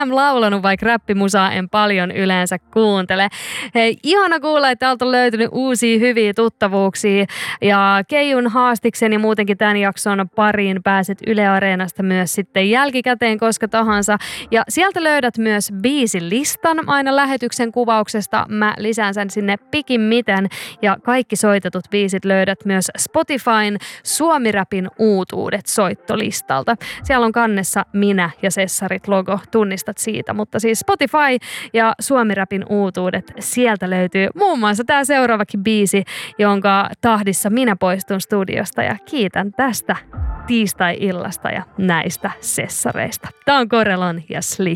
laulanut, vaikka räppimusaa en paljon yleensä kuuntele. Hei, ihana kuulla, että täältä on löytynyt uusia hyviä tuttavuuksia ja Keijun haastiksen ja muutenkin tämän jakson pariin pääset Yle Areenasta myös sitten jälkikäteen koska tahansa. Ja sieltä löydät myös biisilistan aina lähetyksen kuvauksesta. Mä lisään sen sinne pikimmiten ja kaikki soitetut biisit löydät myös Spotifyn Suomi-räpin uutuudet soittolistalta. Siellä on kannessa minä ja Sessarit logo, tunnistat siitä, mutta siis Spotify ja Suomi-räpin uutuudet, sieltä löytyy muun muassa tämä seuraavakin biisi, jonka tahdissa minä poistun studiosta ja kiitän tästä tiistai-illasta ja näistä Sessareista. Tämä on Corelon ja Slick.